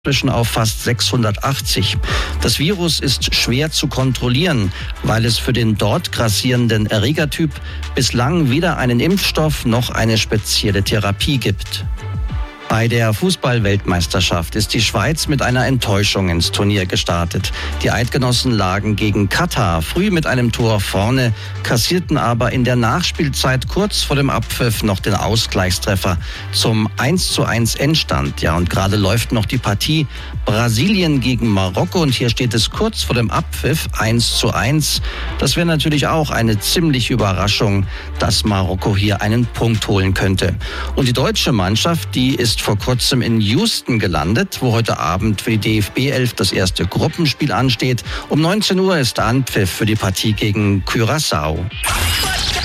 inzwischen auf fast 680. Das Virus ist schwer zu kontrollieren, weil es für den dort grassierenden Erregertyp bislang weder einen Impfstoff noch eine spezielle Therapie gibt. Bei der Fußball-Weltmeisterschaft ist die Schweiz mit einer Enttäuschung ins Turnier gestartet. Die Eidgenossen lagen gegen Katar früh mit einem Tor vorne, kassierten aber in der Nachspielzeit kurz vor dem Abpfiff noch den Ausgleichstreffer zum 1:1 Endstand. Ja, und gerade läuft noch die Partie Brasilien gegen Marokko und hier steht es kurz vor dem Abpfiff 1:1. Das wäre natürlich auch eine ziemliche Überraschung, dass Marokko hier einen Punkt holen könnte. Und die deutsche Mannschaft, die ist vor kurzem in Houston gelandet, wo heute Abend für die DFB 11 das erste Gruppenspiel ansteht. Um 19 Uhr ist Anpfiff für die Partie gegen Curaçao.